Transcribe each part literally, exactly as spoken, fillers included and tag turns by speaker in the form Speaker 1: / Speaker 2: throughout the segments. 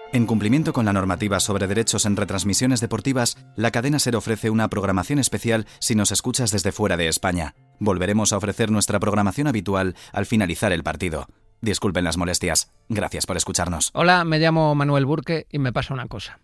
Speaker 1: En cumplimiento con la normativa sobre derechos en retransmisiones deportivas, la cadena SER ofrece una programación especial si nos escuchas desde fuera de España. Volveremos a ofrecer nuestra programación habitual al finalizar el partido. Disculpen las molestias. Gracias por escucharnos.
Speaker 2: Hola, me llamo Manuel Burke y me pasa una cosa.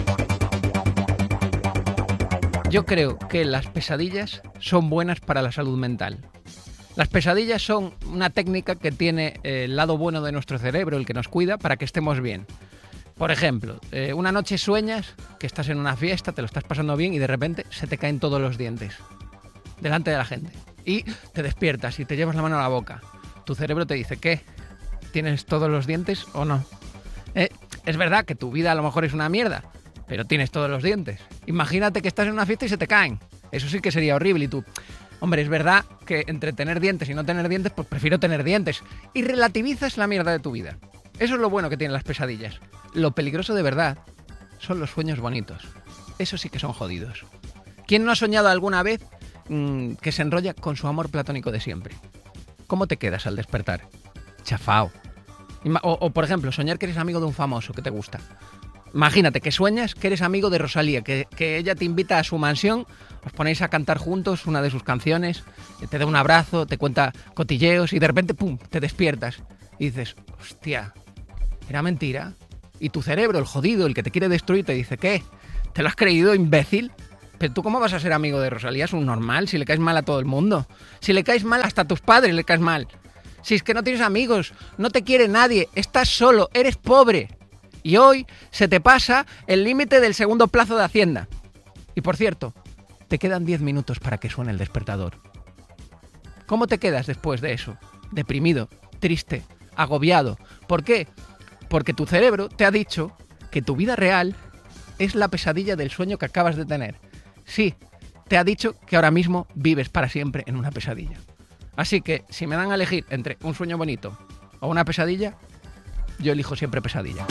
Speaker 2: Yo creo que las pesadillas son buenas para la salud mental. Las pesadillas son una técnica que tiene el lado bueno de nuestro cerebro, el que nos cuida, para que estemos bien. Por ejemplo, eh, una noche sueñas que estás en una fiesta, te lo estás pasando bien y de repente se te caen todos los dientes delante de la gente. Y te despiertas y te llevas la mano a la boca. Tu cerebro te dice, ¿qué? ¿Tienes todos los dientes o no? Eh, es verdad que tu vida a lo mejor es una mierda, pero tienes todos los dientes. Imagínate que estás en una fiesta y se te caen. Eso sí que sería horrible. Y tú, hombre, es verdad que entre tener dientes y no tener dientes, pues prefiero tener dientes. Y relativizas la mierda de tu vida. Eso es lo bueno que tienen las pesadillas. Lo peligroso de verdad son los sueños bonitos. Eso sí que son jodidos. ¿Quién no ha soñado alguna vez mmm, que se enrolla con su amor platónico de siempre? ¿Cómo te quedas al despertar? Chafao. O, o, por ejemplo, soñar que eres amigo de un famoso que te gusta. Imagínate que sueñas que eres amigo de Rosalía, que, que ella te invita a su mansión, os ponéis a cantar juntos una de sus canciones, te da un abrazo, te cuenta cotilleos y de repente, ¡pum!, te despiertas y dices, hostia, ¿era mentira? Y tu cerebro, el jodido, el que te quiere destruir, te dice, ¿qué? ¿Te lo has creído, imbécil? ¿Pero tú cómo vas a ser amigo de Rosalía? Es un normal, si le caes mal a todo el mundo. Si le caes mal, hasta a tus padres le caes mal. Si es que no tienes amigos, no te quiere nadie, estás solo, eres pobre. Y hoy se te pasa el límite del segundo plazo de Hacienda. Y por cierto, te quedan diez minutos para que suene el despertador. ¿Cómo te quedas después de eso? Deprimido, triste, agobiado. ¿Por qué? Porque tu cerebro te ha dicho que tu vida real es la pesadilla del sueño que acabas de tener. Sí, te ha dicho que ahora mismo vives para siempre en una pesadilla. Así que, si me dan a elegir entre un sueño bonito o una pesadilla, yo elijo siempre pesadilla.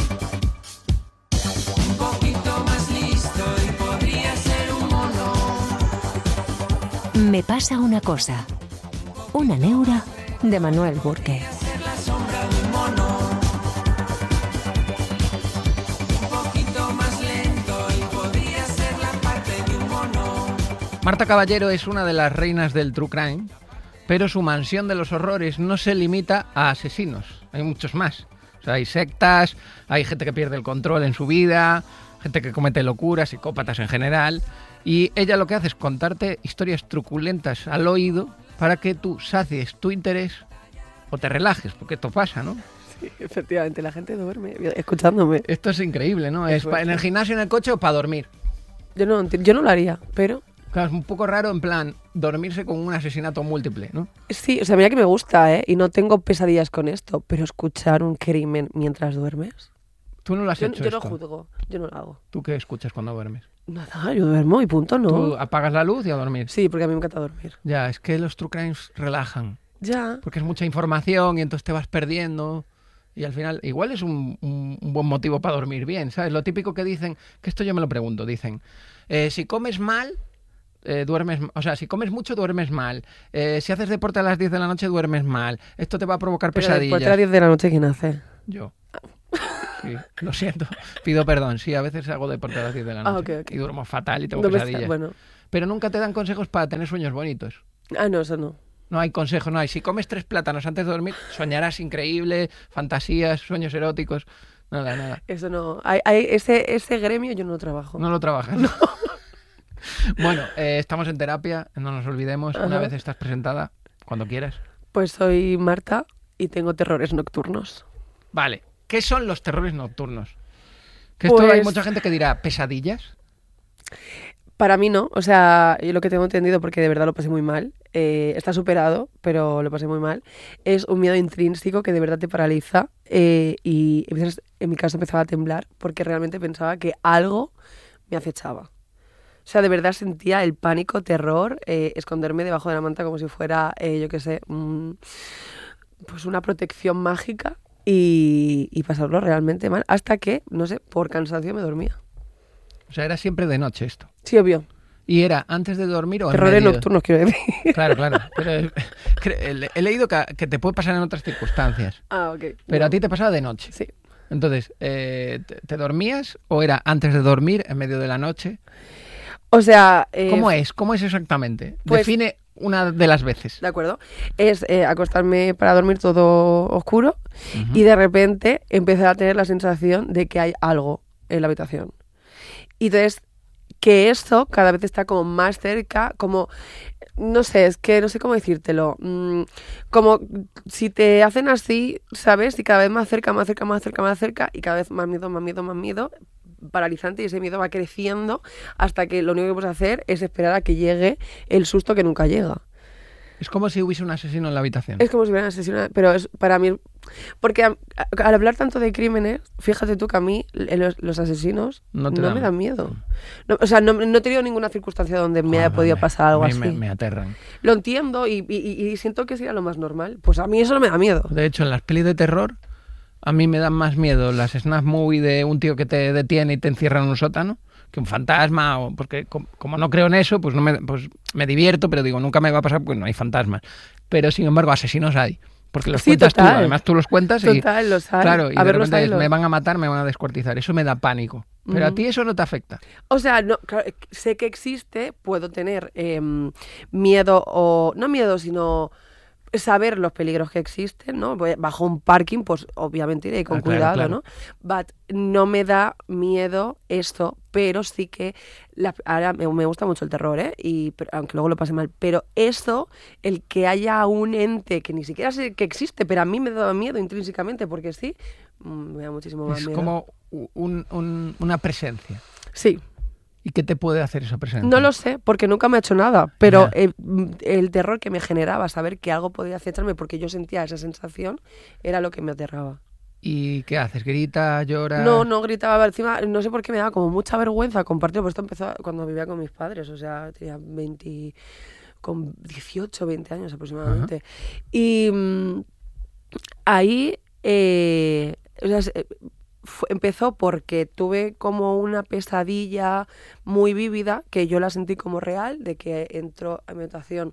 Speaker 3: Un poquito más listo y podría ser un mono.
Speaker 4: Me pasa una cosa. Una neura de Manuel Burke.
Speaker 3: Ser la sombra de un mono.
Speaker 2: Marta Caballero es una de las reinas del true crime, pero su mansión de los horrores no se limita a asesinos, hay muchos más. O sea, hay sectas, hay gente que pierde el control en su vida, gente que comete locuras, psicópatas en general, y ella lo que hace es contarte historias truculentas al oído para que tú sacies tu interés o te relajes, porque esto pasa, ¿no?
Speaker 5: Sí, efectivamente, la gente duerme escuchándome.
Speaker 2: Esto es increíble, ¿no? Es, es pa- en el gimnasio, en el coche o para dormir.
Speaker 5: Yo no, yo no lo haría, pero...
Speaker 2: Claro, es un poco raro, en plan, dormirse con un asesinato múltiple, ¿no?
Speaker 5: Sí, o sea, mira que me gusta, ¿eh? Y no tengo pesadillas con esto, pero escuchar un crimen mientras duermes...
Speaker 2: ¿Tú no lo has
Speaker 5: yo,
Speaker 2: hecho
Speaker 5: Yo
Speaker 2: esto?
Speaker 5: no juzgo, yo no lo hago.
Speaker 2: ¿Tú qué escuchas cuando duermes?
Speaker 5: Nada, yo duermo y punto, ¿no?
Speaker 2: ¿Tú apagas la luz y a dormir?
Speaker 5: Sí, porque a mí me encanta dormir.
Speaker 2: Ya, es que los true crimes relajan.
Speaker 5: Ya.
Speaker 2: Porque es mucha información y entonces te vas perdiendo... Y al final, igual es un, un, un buen motivo para dormir bien, ¿sabes? Lo típico que dicen, que esto yo me lo pregunto, dicen, eh, si comes mal... Eh, duermes, o sea, si comes mucho duermes mal, eh, si haces deporte a las diez de la noche duermes mal, esto te va a provocar
Speaker 5: Pero
Speaker 2: pesadillas.
Speaker 5: Después de las diez de la noche, ¿quién hace?
Speaker 2: Yo. Sí, lo siento, pido perdón, sí, a veces hago deporte a las diez de la noche
Speaker 5: ah, okay, okay.
Speaker 2: y duermo fatal y tengo
Speaker 5: no
Speaker 2: pesadillas.
Speaker 5: Está, bueno.
Speaker 2: Pero nunca te dan consejos para tener sueños bonitos.
Speaker 5: Ah, no, eso no.
Speaker 2: No hay consejos, no hay. Si comes tres plátanos antes de dormir, soñarás increíble, fantasías, sueños eróticos, nada, nada.
Speaker 5: Eso no, hay, hay, ese, ese gremio yo no trabajo.
Speaker 2: No lo trabajas.
Speaker 5: No.
Speaker 2: Bueno, eh, estamos en terapia, no nos olvidemos.
Speaker 5: Ajá.
Speaker 2: Una vez estás presentada, cuando quieras.
Speaker 5: Pues soy Marta y tengo terrores nocturnos.
Speaker 2: Vale, ¿qué son los terrores nocturnos? Que esto
Speaker 5: Pues...
Speaker 2: hay mucha gente que dirá, ¿pesadillas?
Speaker 5: Para mí no, o sea, yo lo que tengo entendido, porque de verdad lo pasé muy mal, eh, está superado, pero lo pasé muy mal, es un miedo intrínseco que de verdad te paraliza eh, y en mi caso empezaba a temblar porque realmente pensaba que algo me acechaba. O sea, de verdad sentía el pánico, terror, eh, esconderme debajo de la manta como si fuera, eh, yo qué sé, un, pues una protección mágica y, y pasarlo realmente mal. Hasta que, no sé, por cansancio me dormía.
Speaker 2: O sea, era siempre de noche esto.
Speaker 5: Sí, obvio.
Speaker 2: ¿Y era antes de dormir o en
Speaker 5: Terrores
Speaker 2: medio?
Speaker 5: nocturnos, quiero decir.
Speaker 2: Claro, claro. Pero eh, he leído que, que te puede pasar en otras circunstancias.
Speaker 5: Ah, ok.
Speaker 2: Pero
Speaker 5: no.
Speaker 2: a ti te pasaba de noche.
Speaker 5: Sí.
Speaker 2: Entonces, eh, ¿te, te dormías o era antes de dormir, en medio de la noche?
Speaker 5: O sea... eh,
Speaker 2: ¿Cómo es? ¿Cómo es exactamente?
Speaker 5: pues-
Speaker 2: Define una de las veces.
Speaker 5: ¿De acuerdo? Es eh, acostarme para dormir todo oscuro
Speaker 2: Ujú.
Speaker 5: y de repente empezar a tener la sensación de que hay algo en la habitación. Y entonces, que esto cada vez está como más cerca, como, no sé, es que no sé cómo decírtelo, mm, como si te hacen así, ¿sabes? Y cada vez más cerca, más cerca, más cerca, más cerca, y cada vez más miedo, más miedo, más miedo, paralizante, y ese miedo va creciendo hasta que lo único que puedes hacer es esperar a que llegue el susto que nunca llega.
Speaker 2: Es como si hubiese un asesino en la habitación.
Speaker 5: Es como si hubieran asesinado, pero es para mí... Porque a- a- al hablar tanto de crímenes, fíjate tú que a mí eh, los, los asesinos
Speaker 2: No
Speaker 5: no,
Speaker 2: te
Speaker 5: me
Speaker 2: dan-
Speaker 5: dan miedo. No, o sea, no, no he tenido ninguna circunstancia donde me haya
Speaker 2: Joder,
Speaker 5: podido
Speaker 2: me-
Speaker 5: pasar algo
Speaker 2: a mí
Speaker 5: así.
Speaker 2: Me, me aterran.
Speaker 5: Lo entiendo y, y- y siento que sería lo más normal. Pues a mí eso no me da miedo.
Speaker 2: De hecho, en las pelis de terror, a mí me dan más miedo las snap movie de un tío que te detiene y te encierra en un sótano que un fantasma, o porque com- como no creo en eso, pues no me, pues me divierto, pero digo, nunca me va a pasar porque no hay fantasmas. Pero sin embargo, asesinos hay. Porque los
Speaker 5: Sí,
Speaker 2: cuentas tú,
Speaker 5: total.
Speaker 2: además tú los cuentas y...
Speaker 5: Total, los hay.
Speaker 2: Claro, y
Speaker 5: A
Speaker 2: de
Speaker 5: ver, los
Speaker 2: repente
Speaker 5: hay,
Speaker 2: es,
Speaker 5: los-
Speaker 2: me van a matar, me van a descuartizar. Eso me da pánico. Pero a
Speaker 5: Ujú.
Speaker 2: ti eso no te afecta.
Speaker 5: O sea, no, claro, sé que existe, puedo tener em, miedo o... No miedo, sino saber los peligros que existen, ¿no? Voy- Bajo un parking, pues obviamente iré con
Speaker 2: Ah, claro,
Speaker 5: cuidado,
Speaker 2: claro.
Speaker 5: ¿no? But no me da miedo esto, pero sí que... La, ahora me, me gusta mucho el terror, ¿eh? Y, pero- aunque luego lo pase mal. Pero esto, el que haya un ente que ni siquiera sé que existe, pero a mí me da miedo intrínsecamente, porque sí, mm, me da muchísimo más
Speaker 2: Es
Speaker 5: miedo.
Speaker 2: como un- un- una presencia.
Speaker 5: Sí.
Speaker 2: ¿Y qué te puede hacer esa presencia?
Speaker 5: No lo sé, porque nunca me ha hecho nada, pero
Speaker 2: Ya.
Speaker 5: eh, mm, el terror que me generaba saber que algo podía acecharme porque yo sentía esa sensación era lo que me aterraba.
Speaker 2: ¿Y qué haces? ¿Gritas, lloras?
Speaker 5: No, no gritaba encima, no sé por qué me daba como mucha vergüenza compartirlo, pues esto empezó cuando vivía con mis padres, o sea, tenía veinte, con dieciocho, veinte años aproximadamente. Y mm, ahí eh, o sea, se- fu- empezó porque tuve como una pesadilla muy vívida que yo la sentí como real, de que entró a mi habitación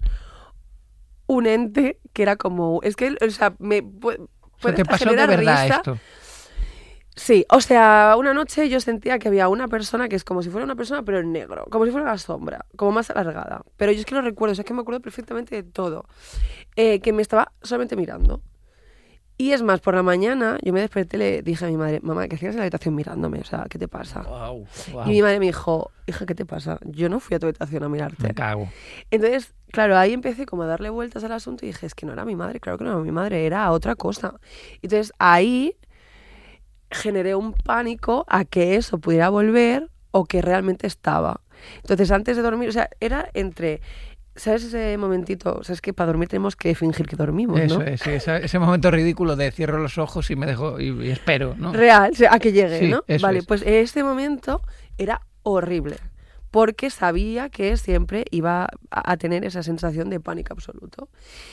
Speaker 5: un ente que era como... Es que, o sea, me... pu-
Speaker 2: O sea,
Speaker 5: puede
Speaker 2: ¿te
Speaker 5: hasta
Speaker 2: pasó de
Speaker 5: generar
Speaker 2: verdad
Speaker 5: risa.
Speaker 2: esto?
Speaker 5: Sí, o sea, una noche yo sentía que había una persona que es como si fuera una persona, pero en negro, como si fuera una sombra, como más alargada. Pero yo es que lo recuerdo, o sea, es que me acuerdo perfectamente de todo. Eh, que me estaba solamente mirando. Y es más, por la mañana yo me desperté y le dije a mi madre, mamá, ¿qué hacías en la habitación mirándome? O sea, ¿qué te pasa?
Speaker 2: Wow, wow.
Speaker 5: Y mi madre me dijo, hija, ¿qué te pasa? Yo no fui a tu habitación a mirarte.
Speaker 2: Me cago.
Speaker 5: Entonces, claro, ahí empecé como a darle vueltas al asunto y dije, es que no era mi madre, claro que no era mi madre, era otra cosa. Entonces, ahí generé un pánico a que eso pudiera volver o que realmente estaba. Entonces, antes de dormir, o sea, era entre... ¿Sabes ese momentito? O sea, es que para dormir tenemos que fingir que dormimos,
Speaker 2: Eso
Speaker 5: ¿no?
Speaker 2: es, sí, esa- ese momento ridículo de cierro los ojos y me dejo y, y espero, ¿no?
Speaker 5: Real, o sea, a que llegue,
Speaker 2: Sí,
Speaker 5: ¿no?
Speaker 2: eso
Speaker 5: Vale,
Speaker 2: es.
Speaker 5: pues este momento era horrible, porque sabía que siempre iba a, a tener esa sensación de pánico absoluto.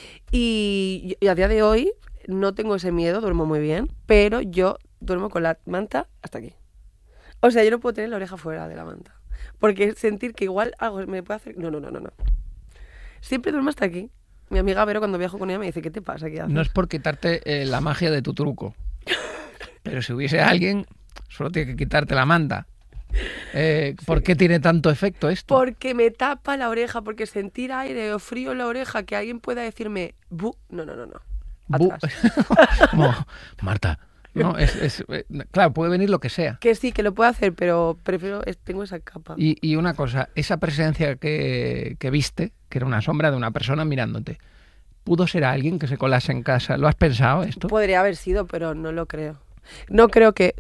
Speaker 5: Y, y a día de hoy no tengo ese miedo, duermo muy bien, pero yo duermo con la manta hasta aquí. O sea, yo no puedo tener la oreja fuera de la manta, porque sentir que igual algo me puede hacer... No, no, no, no, no. Siempre duermo hasta aquí. Mi amiga Vero, cuando viajo con ella, me dice, ¿qué te pasa? ¿Qué haces?
Speaker 2: No es por quitarte eh, la magia de tu truco. Pero si hubiese alguien, solo tiene que quitarte la manta. Eh, ¿Por qué tiene tanto efecto esto?
Speaker 5: Porque me tapa la oreja, porque sentir aire o frío en la oreja, que alguien pueda decirme, bu, no, no, no, no.
Speaker 2: Bu-
Speaker 5: Atrás.
Speaker 2: Como, Marta, no, es, es- eh, claro, puede venir lo que sea.
Speaker 5: Que sí, que lo puedo hacer, pero prefiero, es- tengo esa capa.
Speaker 2: Y, y una cosa, esa presencia que, que viste, que era una sombra de una persona mirándote, ¿pudo ser alguien que se colase en casa? ¿Lo has pensado esto?
Speaker 5: Podría haber sido, pero no lo creo. No creo que...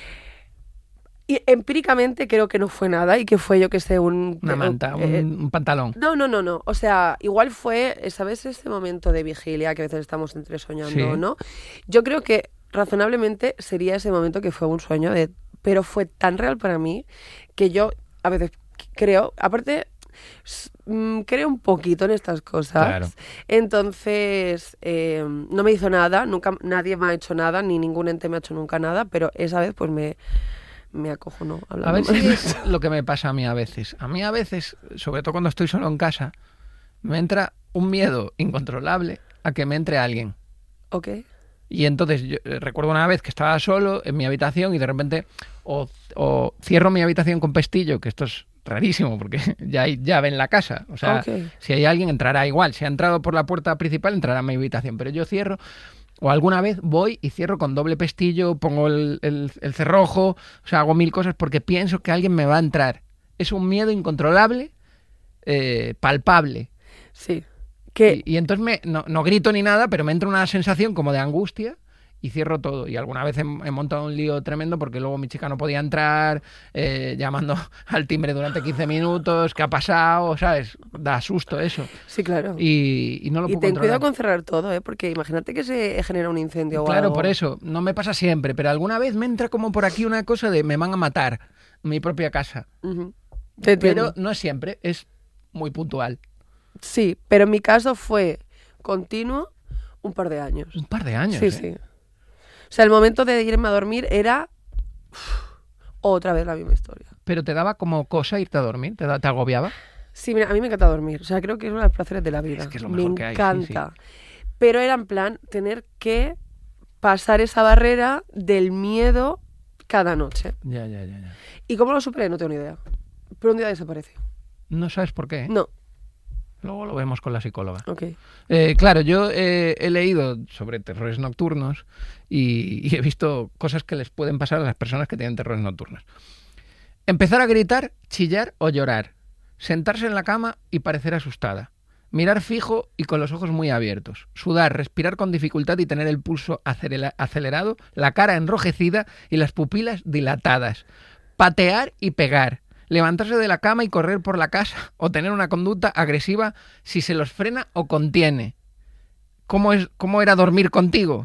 Speaker 5: Y empíricamente creo que no fue nada y que fue, yo que sé, un...
Speaker 2: Una manta, un,
Speaker 5: eh,
Speaker 2: un pantalón.
Speaker 5: No, no, no, no. O sea, igual fue, ¿sabes? Este momento de vigilia que a veces estamos entre soñando,
Speaker 2: Sí.
Speaker 5: ¿no? Yo creo que razonablemente sería ese momento que fue un sueño, de, pero fue tan real para mí que yo a veces creo, aparte, s- mm, creo un poquito en estas cosas.
Speaker 2: Claro.
Speaker 5: Entonces, eh, no me hizo nada, nunca nadie me ha hecho nada, ni ningún ente me ha hecho nunca nada, pero esa vez pues me, me acojonó.
Speaker 2: A ver si es lo que me pasa a mí a veces. A mí a veces, sobre todo cuando estoy solo en casa, me entra un miedo incontrolable a que me entre alguien.
Speaker 5: Ok.
Speaker 2: Y entonces yo eh, recuerdo una vez que estaba solo en mi habitación y de repente o, o cierro mi habitación con pestillo, que esto es rarísimo porque ya hay llave en la casa. O sea,
Speaker 5: Ok.
Speaker 2: si hay alguien entrará igual. Si ha entrado por la puerta principal entrará a mi habitación. Pero yo cierro, o alguna vez voy y cierro con doble pestillo, pongo el, el, el cerrojo, o sea, hago mil cosas porque pienso que alguien me va a entrar. Es un miedo incontrolable, eh, palpable.
Speaker 5: Sí. Que
Speaker 2: Y, y entonces me, no, no grito ni nada, pero me entra una sensación como de angustia y cierro todo. Y alguna vez he, he montado un lío tremendo porque luego mi chica no podía entrar, eh, llamando al timbre durante quince minutos, ¿qué ha pasado? ¿Sabes? Da susto eso.
Speaker 5: sí, claro.
Speaker 2: Y, y no lo
Speaker 5: Y
Speaker 2: puedo
Speaker 5: ten
Speaker 2: controlar.
Speaker 5: cuidado con cerrar todo, ¿eh? Porque imagínate que se genera un incendio o
Speaker 2: Claro,
Speaker 5: algo.
Speaker 2: por eso. No me pasa siempre, pero alguna vez me entra como por aquí una cosa de me van a matar en mi propia casa.
Speaker 5: Ujú. Te entiendo.
Speaker 2: Pero no es siempre, es muy puntual.
Speaker 5: Sí, pero en mi caso fue continuo un par de años.
Speaker 2: Un par de años.
Speaker 5: Sí,
Speaker 2: ¿eh?
Speaker 5: sí. O sea, el momento de irme a dormir era uf, otra vez la misma historia.
Speaker 2: Pero te daba como cosa irte a dormir, te, da- te agobiaba.
Speaker 5: Sí, mira, a mí me encanta dormir. O sea, creo que es uno de los placeres de la vida.
Speaker 2: Es que es lo
Speaker 5: me
Speaker 2: mejor que hay, sí,
Speaker 5: encanta. Pero era en plan tener que pasar esa barrera del miedo cada noche.
Speaker 2: Ya, ya, ya, ya.
Speaker 5: ¿Y cómo lo superé? No tengo ni idea. Pero un día desapareció.
Speaker 2: No sabes por qué, ¿eh?
Speaker 5: No,
Speaker 2: Luego lo vemos con la psicóloga.
Speaker 5: ok.
Speaker 2: Eh, claro, yo eh, he leído sobre terrores nocturnos y, y he visto cosas que les pueden pasar a las personas que tienen terrores nocturnos. Empezar a gritar, chillar o llorar. Sentarse en la cama y parecer asustada. Mirar fijo y con los ojos muy abiertos. Sudar, respirar con dificultad y tener el pulso acelera- acelerado, la cara enrojecida y las pupilas dilatadas. Patear y pegar. Levantarse de la cama y correr por la casa o tener una conducta agresiva si se los frena o contiene. ¿Cómo, es, cómo era dormir contigo?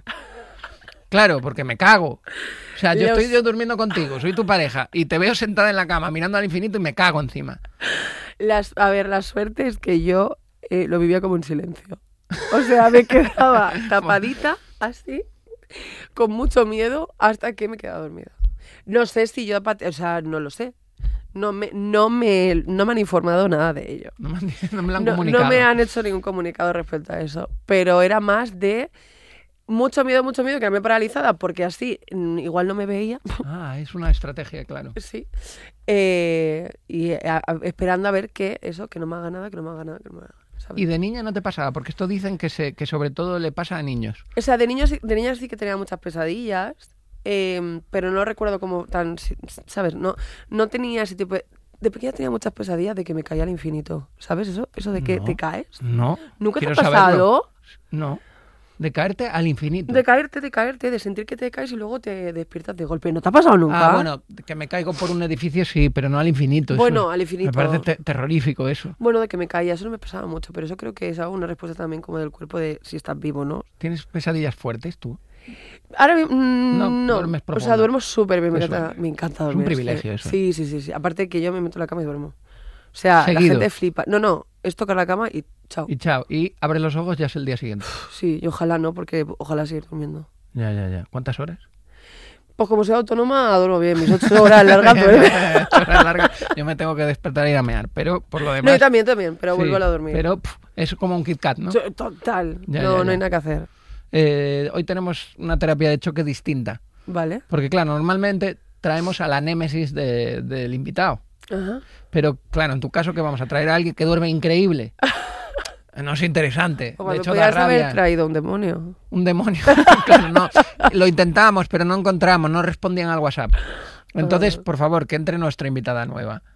Speaker 2: Claro, porque me cago. O sea, yo
Speaker 5: Los-
Speaker 2: estoy yo durmiendo contigo, soy tu pareja y te veo sentada en la cama mirando al infinito y me cago encima.
Speaker 5: Las, a ver, la suerte es que yo eh, lo vivía como en silencio. O sea, me quedaba tapadita, así, con mucho miedo, hasta que me quedaba dormida. No sé si yo... pate- O sea, no lo sé. No me, no me, no me han informado nada de ello.
Speaker 2: No me, han- no me lo han
Speaker 5: No,
Speaker 2: comunicado.
Speaker 5: no me han hecho ningún comunicado respecto a eso. Pero era más de mucho miedo, mucho miedo, quedarme paralizada, porque así mm, igual no me veía.
Speaker 2: Ah, es una estrategia, claro.
Speaker 5: Sí. Eh, y a- a- esperando a ver que eso, que no me haga nada, que no me haga nada, que no me haga nada. ¿sabes?
Speaker 2: Y de niña no te pasaba, porque esto dicen que, se, que sobre todo le pasa a niños.
Speaker 5: O sea, de niños, de niña sí que tenía muchas pesadillas, eh, pero no recuerdo como tan, ¿sabes? No, no tenía ese tipo de... De pequeña tenía muchas pesadillas de que me caía al infinito, ¿sabes eso? Eso de que
Speaker 2: No.
Speaker 5: te caes.
Speaker 2: No.
Speaker 5: ¿Nunca te
Speaker 2: quiero
Speaker 5: ha pasado?
Speaker 2: saberlo. No. De caerte al infinito.
Speaker 5: De caerte, de caerte, de sentir que te caes y luego te despiertas de golpe. ¿No te ha pasado nunca?
Speaker 2: Ah, bueno, que me caigo por un edificio sí, pero no al infinito. eso
Speaker 5: Bueno,
Speaker 2: es-
Speaker 5: al infinito.
Speaker 2: Me parece te- terrorífico eso.
Speaker 5: Bueno, de que me caía, eso no me pasaba mucho, pero eso creo que es una respuesta también como del cuerpo de si estás vivo, ¿no?
Speaker 2: ¿Tienes pesadillas fuertes tú?
Speaker 5: Ahora mismo, mm,
Speaker 2: No,
Speaker 5: no,
Speaker 2: duermes
Speaker 5: o
Speaker 2: profundo.
Speaker 5: sea, duermo súper bien, me
Speaker 2: Qué
Speaker 5: encanta,
Speaker 2: suerte.
Speaker 5: me encanta
Speaker 2: Es un
Speaker 5: dormir.
Speaker 2: privilegio
Speaker 5: sí.
Speaker 2: eso.
Speaker 5: Sí, sí, sí, sí. Aparte que yo me meto en la cama y duermo. O sea,
Speaker 2: Seguido.
Speaker 5: la gente flipa. No, no, es tocar la cama y chao.
Speaker 2: Y chao. Y abres los ojos, ya es el día siguiente.
Speaker 5: Sí, y ojalá no, porque ojalá seguir durmiendo.
Speaker 2: Ya, ya, ya. ¿Cuántas horas?
Speaker 5: Pues como soy autónoma, duermo bien, mis ocho horas largas duerme.
Speaker 2: Ocho horas largas. Yo me tengo que despertar e ir a mear, pero por lo demás...
Speaker 5: No, yo también, también, pero
Speaker 2: sí,
Speaker 5: vuelvo a la dormir.
Speaker 2: Pero pff, es como un Kit Kat, ¿no?
Speaker 5: Yo- Total,
Speaker 2: Ya,
Speaker 5: no,
Speaker 2: ya,
Speaker 5: no
Speaker 2: ya.
Speaker 5: hay nada que hacer.
Speaker 2: Eh, hoy tenemos una terapia de choque distinta.
Speaker 5: Vale.
Speaker 2: Porque, claro, normalmente traemos a la némesis de- del invitado.
Speaker 5: Ajá.
Speaker 2: Pero, claro, en tu caso, que vamos a traer a alguien que duerme increíble. No es interesante.
Speaker 5: O
Speaker 2: De
Speaker 5: me
Speaker 2: hecho, da
Speaker 5: podías haber
Speaker 2: rabia.
Speaker 5: traído un demonio.
Speaker 2: Un demonio. Claro, no. Lo intentamos, pero no encontramos, no respondían al WhatsApp. Entonces, por favor, que entre nuestra invitada nueva.